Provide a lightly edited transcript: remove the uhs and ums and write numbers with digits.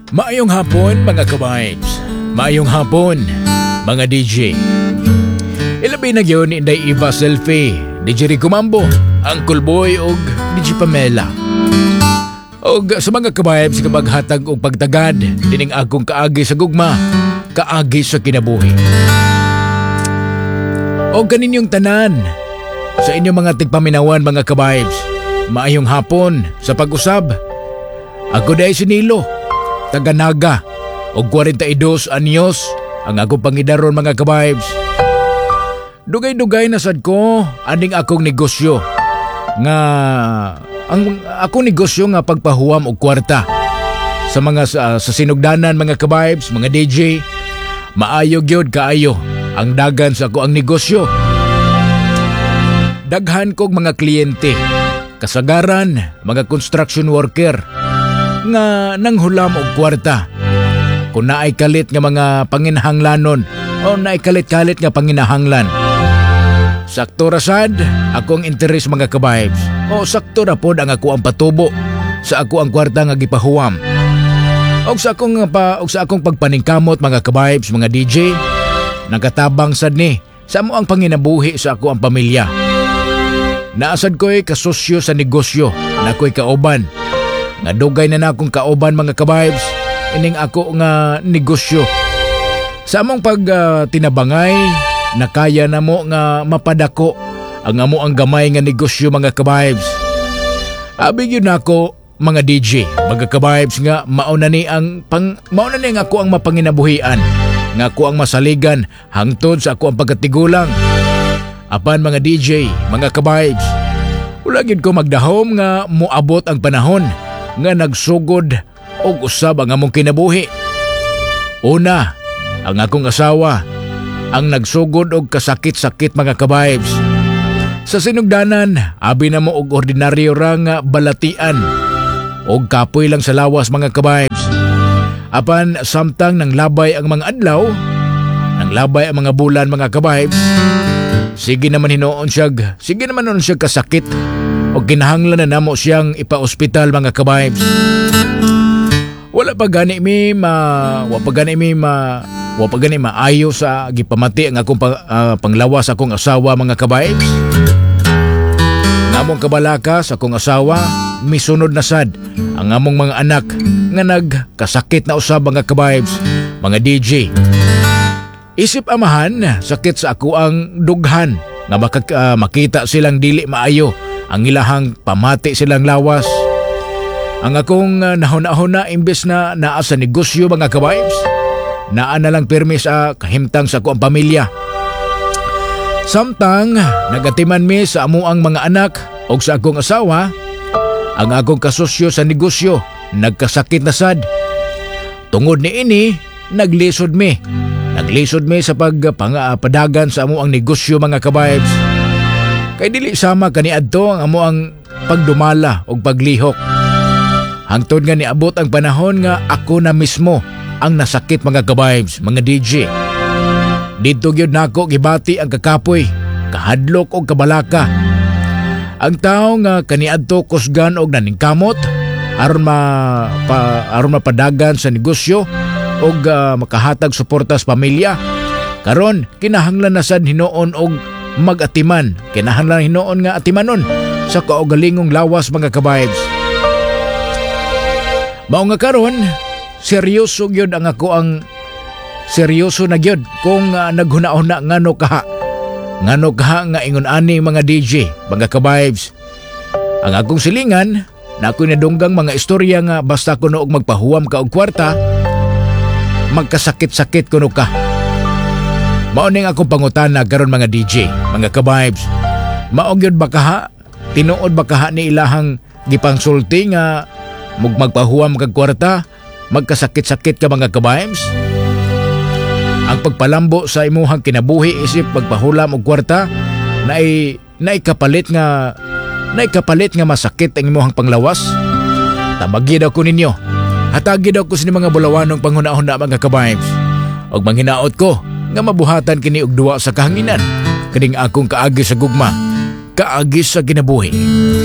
Maayong hapon mga ka-vibes. Maayong hapon mga DJ. Ilabi na yun inday Iva Selfie, DJ Rico Mambo, Uncle Boy og DJ Pamela. Og sa mga ka-vibes kabaghatag og pagtagad dining akong kaagi sa gugma, kaagi sa kinabuhi. Og kaninyong tanan sa inyong mga tigpaminawan mga ka-vibes. Maayong hapon sa pag-usab. Ako day si Nilo, taga Naga, og 42 anyos ang akong pangidaron mga ka-vibes. Dugay-dugay na sad ko aning akong negosyo nga ang akong negosyo nga pagpahuwam og kwarta sa mga sa sinugdanan mga ka-vibes, mga DJ. Maayo gyud kaayo ang dagan sa ako ang negosyo. Daghan kog mga kliyente, kasagaran mga construction worker nga nanghulam og kwarta. Kung naay kalit nga mga panginahanglanon o naay kalit-kalit nga panginahanglan. Sakto ra sad akong interes mga ka-vibes. O sakto ra pod ang ako ang patubo sa ako ang kwarta nga gipahuwam. Og sa akong pagpaningkamot mga ka-vibes, mga DJ, nagatabang sad ni sa mo ang panginabuhi sa ako ang pamilya. Naasad ko'y kasosyo sa negosyo na ko'y kauban. Nga dugay na akong kauban mga ka-vibes, ining ako nga negosyo. Sa among tinabangay, nakaya na mo nga mapadako ang amo ang gamay nga negosyo mga ka-vibes. Abig yun ako mga DJ, mga ka-vibes nga mauna ni ang ako ang mapanginabuhian, nga ako ang masaligan hangtod sa ako ang pagkatigulang. Apan mga DJ, mga ka-vibes, wala gid ko magdahom nga moabot ang panahon nga nagsugod og usab ang among kinabuhi. Una, ang akong asawa ang nagsugod og kasakit-sakit mga ka-vibes. Sa sinugdanan, abi na mo og ordinaryo ra nga balatian og kapoy lang sa lawas mga ka-vibes. Apan samtang nang labay ang mga adlaw, nang labay ang mga bulan mga ka-vibes, sige naman noon siya kasakit o kinahanglan na namo siyang ipa-ospital mga ka-vibes. Wala pa gani maayo sa gipamati ang akong panglawas akong asawa mga ka-vibes. Ngamong kabalaka sa akong asawa, misunod na sad ang among mga anak nga nagkasakit na usab mga ka-vibes, mga DJ. Isip amahan, sakit sa ako ang dughan nga makita silang dili maayo ang ilahang pamati silang lawas. Ang akong nahuna-huna imbes na naa sa negosyo mga ka-vibes, naa na lang pirmi sa kahimtang sa ako ang pamilya. Samtang nagatiman mi sa amuang mga anak o sa akong asawa, ang akong kasosyo sa negosyo nagkasakit na sad. Tungod ni ini, naglisod mi sa padagan sa amuang negosyo mga ka-vibes. Kay dili sama kaniadto ang amuang pagdumala o paglihok. Hangtod nga niabot ang panahon nga ako na mismo ang nasakit mga ka-vibes, mga DJ. Dito gyud nako gibati ang kakapoy, kahadlok o kabalaka. Ang tao nga kaniadto kusgan og naningkamot aron mapadagan sa negosyo og makahatag suporta sa pamilya. Karon kinahanglan na sad hinoon og mag-atiman. Kinahanglan hinoon nga atimanon sa kaugalingong lawas mga ka-vibes. Mao nga karon seryoso gyud ang ako ang seryoso na gyud kung naghuna-huna ngano kaha nga ingon ani mga DJ, mga ka-vibes. Ang akong silingan na ako'y nadunggang mga istorya nga basta kuno og magpahuwam ka og kwarta, magkasakit-sakit kuno ka. Mao ning akong pangutana karon mga DJ, mga ka-vibes. Mao gyud ba kaha? Tinuod ba kaha ni ilahang gipangsulti nga magpahuwam kag kwarta, magkasakit-sakit ka mga ka-vibes? Ang pagpalambo sa imuhang kinabuhi isip pagpahulam og kwarta naikapalit nga masakit ang imuhang panglawas. Tamagi daw ko ninyo. Hatagi daw ko sa mga bulawanong panghuna-huna mga ka-vibes. Og manghinaot ko nga mabuhatan kini og duwa sa kahanginan. Kaning akong kaagi sa gugma, kaagi sa kinabuhi.